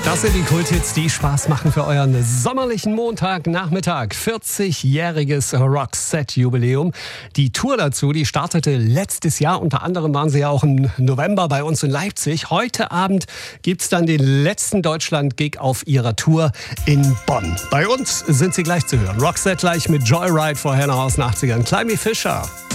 Das sind die Kulthits, die Spaß machen für euren sommerlichen Montagnachmittag. 40-jähriges Roxette-Jubiläum. Die Tour dazu, die startete letztes Jahr. Unter anderem waren sie ja auch im November bei uns in Leipzig. Heute Abend gibt's dann den letzten Deutschland-Gig auf ihrer Tour in Bonn. Bei uns sind sie gleich zu hören. Roxette gleich mit Joyride, vorher noch aus den 80ern. Climby Fisher.